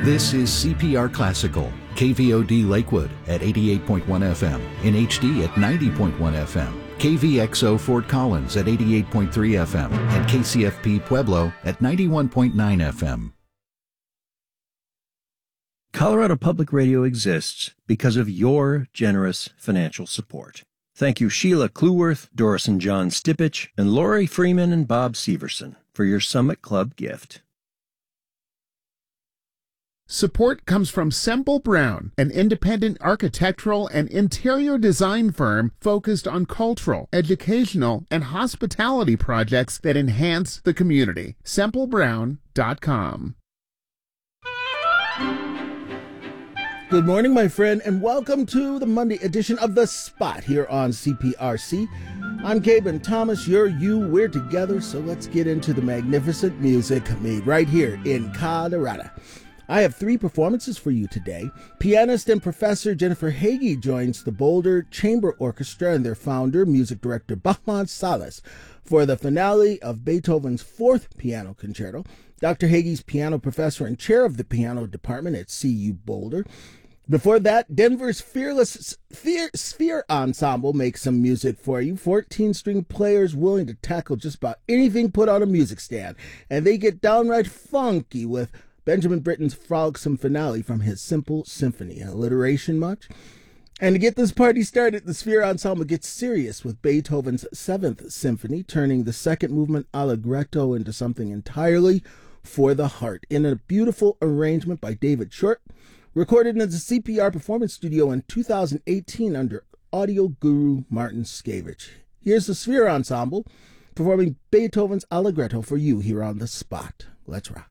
This is CPR Classical, KVOD Lakewood at 88.1 FM, in HD at 90.1 FM, KVXO Fort Collins at 88.3 FM, and KCFP Pueblo at 91.9 FM. Colorado Public Radio exists because of your generous financial support. Thank you Sheila Cluworth, Doris and John Stipich, and Lori Freeman and Bob Severson for your Summit Club gift. Support comes from Semple Brown, an independent architectural and interior design firm focused on cultural, educational, and hospitality projects that enhance the community. SempleBrown.com. Good morning, my friend, and welcome to the Monday edition of The Spot here on CPRC. I'm Gaben Thomas, you're you, we're together, so let's get into the magnificent music made right here in Colorado. I have 3 performances for you today. Pianist and professor Jennifer Hagee joins the Boulder Chamber Orchestra and their founder, music director Bahman Salas, for the finale of Beethoven's 4th Piano Concerto. Dr. Hagee's piano professor and chair of the piano department at CU Boulder. Before that, Denver's fearless Sphere Ensemble makes some music for you. 14-string players willing to tackle just about anything put on a music stand. And they get downright funky with Benjamin Britten's frolicsome finale from his Simple Symphony. Alliteration much? And to get this party started, the Sphere Ensemble gets serious with Beethoven's 7th Symphony, turning the second movement Allegretto into something entirely for the heart, in a beautiful arrangement by David Short, recorded in the CPR Performance Studio in 2018 under audio guru Martin Skavich. Here's the Sphere Ensemble performing Beethoven's Allegretto for you here on The Spot. Let's rock.